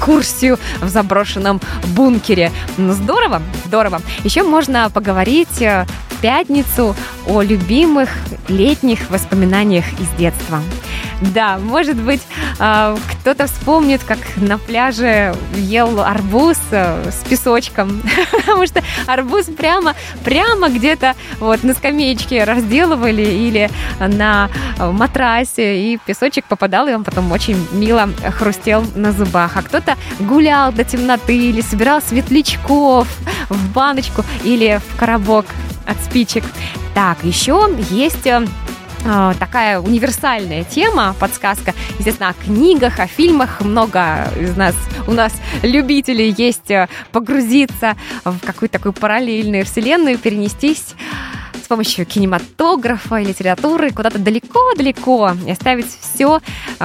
экскурсию в заброшенном бункере. Здорово, здорово. Еще можно поговорить в пятницу о любимых летних воспоминаниях из детства. Да, может быть, кто-то вспомнит, как на пляже ел арбуз с песочком, потому что арбуз прямо где-то вот на скамеечке разделывали или на матрасе, и песочек попадал, и он потом очень мило хрустел на зубах. А кто-то гулял до темноты или собирал светлячков в баночку или в коробок от спичек. Так, еще есть такая универсальная тема, подсказка, естественно, о книгах, о фильмах. Много у нас любителей есть погрузиться в какую-то такую параллельную вселенную, перенестись с помощью кинематографа и литературы куда-то далеко-далеко и оставить все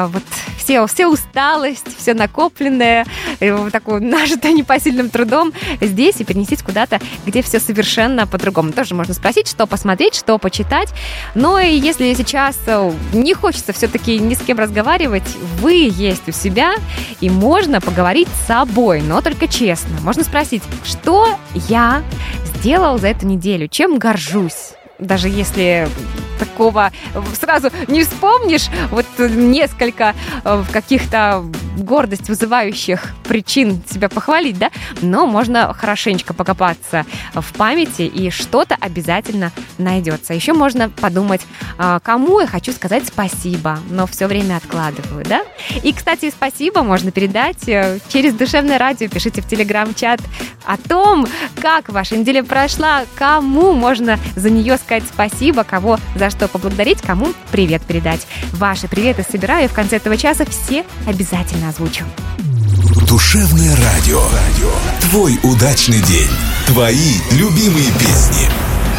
усталость, все накопленное, такое нажитое непосильным трудом здесь и перенестись куда-то, где все совершенно по-другому. Тоже можно спросить, что посмотреть, что почитать. Но и если сейчас не хочется все-таки ни с кем разговаривать, вы есть у себя, и можно поговорить с собой, но только честно. Можно спросить, что я сделал за эту неделю, чем горжусь. Даже если такого сразу не вспомнишь, вот несколько каких-то гордость вызывающих причин себя похвалить, да, но можно хорошенечко покопаться в памяти, и что-то обязательно найдется. Еще можно подумать, кому я хочу сказать спасибо, но все время откладываю, да. И, кстати, спасибо можно передать через Душевное радио. Пишите в Телеграм-чат о том, как ваша неделя прошла, кому можно за нее сказать спасибо, кого за что поблагодарить, кому привет передать. Ваши приветы собираю, и в конце этого часа все обязательно озвучу. Душевное радио. Твой удачный день. Твои любимые песни.